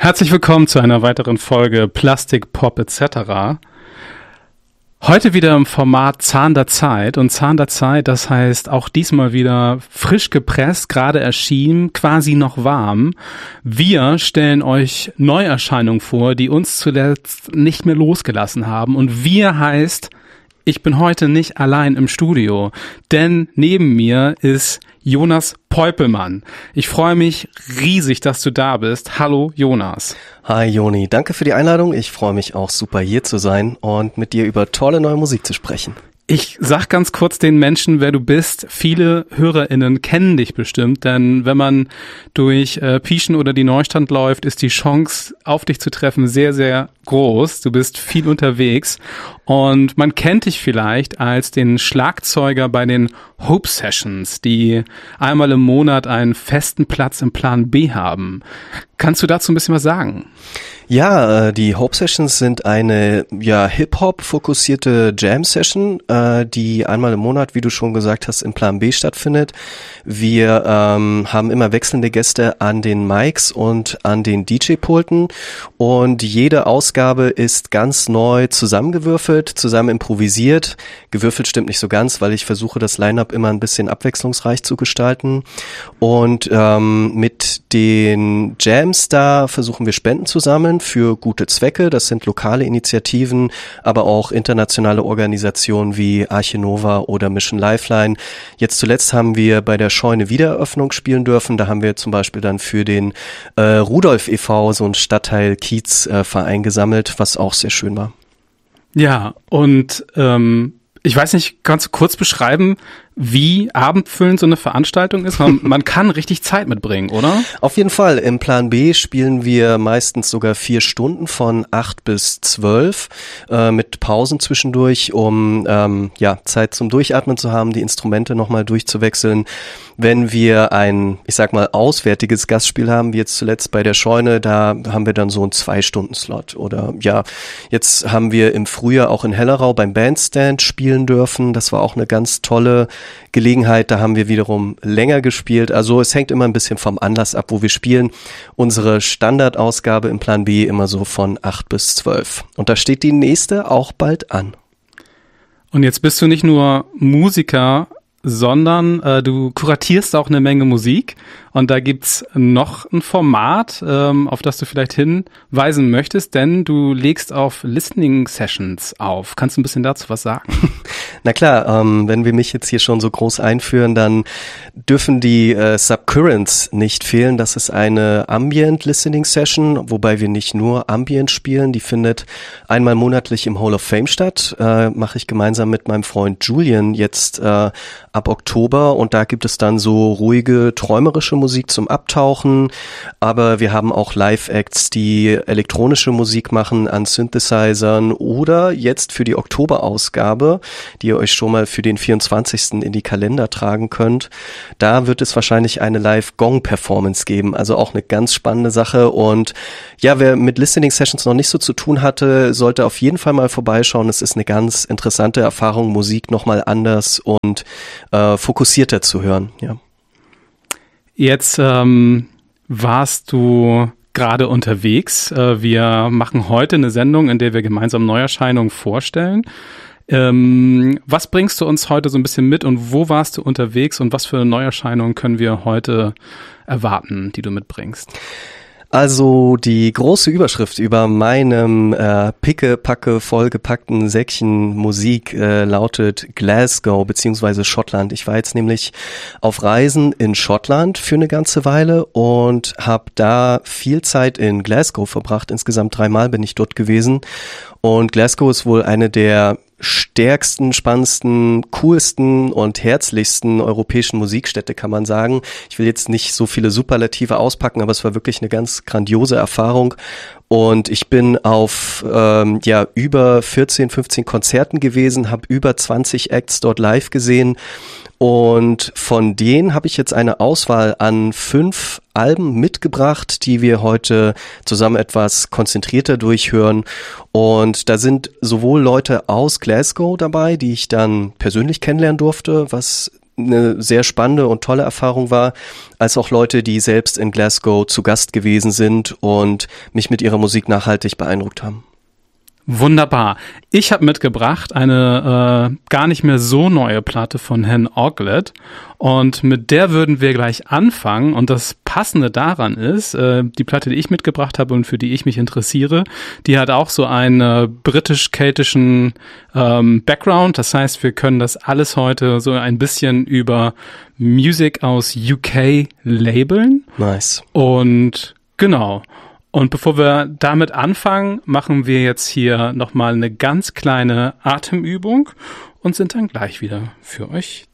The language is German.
Herzlich willkommen zu einer weiteren Folge Plastik, Pop etc. Heute wieder im Format Zahn der Zeit. Und Zahn der Zeit, das heißt auch diesmal wieder frisch gepresst, gerade erschienen, quasi noch warm. Wir stellen euch Neuerscheinungen vor, die uns zuletzt nicht mehr losgelassen haben. Und wir heißt, ich bin heute nicht allein im Studio, denn neben mir ist Jonas Peupelmann. Ich freue mich riesig, dass du da bist. Hallo Jonas. Hi Joni, danke für die Einladung. Ich freue mich auch super hier zu sein und mit dir über tolle neue Musik zu sprechen. Ich sag ganz kurz den Menschen, wer du bist. Viele HörerInnen kennen dich bestimmt, denn wenn man durch Pieschen oder die Neustadt läuft, ist die Chance, auf dich zu treffen, sehr, sehr groß. Du bist viel unterwegs und man kennt dich vielleicht als den Schlagzeuger bei den Hope Sessions, die einmal im Monat einen festen Platz im Plan B haben. Kannst du dazu ein bisschen was sagen? Ja, die Hope Sessions sind eine Hip-Hop-fokussierte Jam-Session, die einmal im Monat, wie du schon gesagt hast, im Plan B stattfindet. Wir haben immer wechselnde Gäste an den Mics und an den DJ-Pulten und jede Ausgabe ist ganz neu zusammengewürfelt, zusammen improvisiert. Gewürfelt stimmt nicht so ganz, weil ich versuche, das Line-Up immer ein bisschen abwechslungsreich zu gestalten. Und mit den Jams da versuchen wir Spenden zu sammeln für gute Zwecke. Das sind lokale Initiativen, aber auch internationale Organisationen wie Arche Nova oder Mission Lifeline. Jetzt zuletzt haben wir bei der Scheune Wiedereröffnung spielen dürfen. Da haben wir zum Beispiel dann für den Rudolf e.V. so einen Stadtteil-Kiez-Verein gesammelt, was auch sehr schön war. Ja, und ich weiß nicht, kannst du kurz beschreiben, wie abendfüllend so eine Veranstaltung ist? Man kann richtig Zeit mitbringen, oder? Auf jeden Fall. Im Plan B spielen wir meistens sogar 4 Stunden von 8 bis 12 mit Pausen zwischendurch, um Zeit zum Durchatmen zu haben, die Instrumente nochmal durchzuwechseln. Wenn wir ein, ich sag mal, auswärtiges Gastspiel haben, wie jetzt zuletzt bei der Scheune, da haben wir dann so einen 2-Stunden-Slot. Oder jetzt haben wir im Frühjahr auch in Hellerau beim Bandstand spielen dürfen. Das war auch eine ganz tolle Gelegenheit, da haben wir wiederum länger gespielt. Also es hängt immer ein bisschen vom Anlass ab, wo wir spielen. Unsere Standardausgabe im Plan B immer so von 8 bis 12. Und da steht die nächste auch bald an. Und jetzt bist du nicht nur Musiker, sondern du kuratierst auch eine Menge Musik. Und da gibt's noch ein Format, auf das du vielleicht hinweisen möchtest, denn du legst auf Listening Sessions auf. Kannst du ein bisschen dazu was sagen? Na klar, wenn wir mich jetzt hier schon so groß einführen, dann dürfen die Subcurrents nicht fehlen. Das ist eine Ambient Listening Session, wobei wir nicht nur Ambient spielen. Die findet einmal monatlich im Hall of Fame statt. Mache ich gemeinsam mit meinem Freund Julian jetzt ab Oktober. Und da gibt es dann so ruhige, träumerische Musik zum Abtauchen. Aber wir haben auch Live-Acts, die elektronische Musik machen an Synthesizern. Oder jetzt für die Oktoberausgabe, die ihr euch schon mal für den 24. in die Kalender tragen könnt. Da wird es wahrscheinlich eine Live-Gong-Performance geben, also auch eine ganz spannende Sache. Und ja, wer mit Listening-Sessions noch nicht so zu tun hatte, sollte auf jeden Fall mal vorbeischauen. Es ist eine ganz interessante Erfahrung, Musik nochmal anders und fokussierter zu hören. Ja. Jetzt warst du gerade unterwegs. Wir machen heute eine Sendung, in der wir gemeinsam Neuerscheinungen vorstellen. Was bringst du uns heute so ein bisschen mit und wo warst du unterwegs und was für Neuerscheinungen können wir heute erwarten, die du mitbringst? Also die große Überschrift über meinem pickepacke vollgepackten Säckchen Musik lautet Glasgow beziehungsweise Schottland. Ich war jetzt nämlich auf Reisen in Schottland für eine ganze Weile und habe da viel Zeit in Glasgow verbracht. Insgesamt 3 Mal bin ich dort gewesen. Und Glasgow ist wohl eine der stärksten, spannendsten, coolsten und herzlichsten europäischen Musikstädte, kann man sagen. Ich will jetzt nicht so viele Superlative auspacken, aber es war wirklich eine ganz grandiose Erfahrung. Und ich bin auf über 14, 15 Konzerten gewesen, habe über 20 Acts dort live gesehen. Und von denen habe ich jetzt eine Auswahl an 5 Alben mitgebracht, die wir heute zusammen etwas konzentrierter durchhören. Und da sind sowohl Leute aus Glasgow dabei, die ich dann persönlich kennenlernen durfte, was eine sehr spannende und tolle Erfahrung war, als auch Leute, die selbst in Glasgow zu Gast gewesen sind und mich mit ihrer Musik nachhaltig beeindruckt haben. Wunderbar. Ich habe mitgebracht eine gar nicht mehr so neue Platte von Hen Oglet und mit der würden wir gleich anfangen und das Passende daran ist, die Platte, die ich mitgebracht habe und für die ich mich interessiere, die hat auch so einen britisch-keltischen Background, das heißt, wir können das alles heute so ein bisschen über Music aus UK labeln. Nice. Und genau. Und bevor wir damit anfangen, machen wir jetzt hier nochmal eine ganz kleine Atemübung und sind dann gleich wieder für euch